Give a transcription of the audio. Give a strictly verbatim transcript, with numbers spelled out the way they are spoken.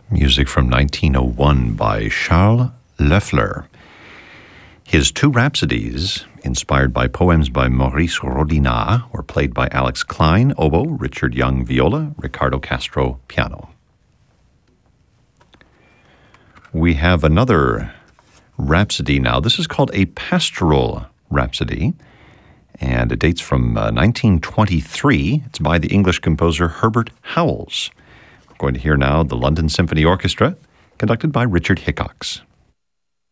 Music from nineteen oh one by Charles Loeffler. His two Rhapsodies, inspired by poems by Maurice Rodinat, were played by Alex Klein, oboe, Richard Young, viola, Ricardo Castro, piano. We have another Rhapsody now. This is called a pastoral Rhapsody, and it dates from uh, nineteen twenty-three. It's by the English composer Herbert Howells. We're going to hear now the London Symphony Orchestra, conducted by Richard Hickox.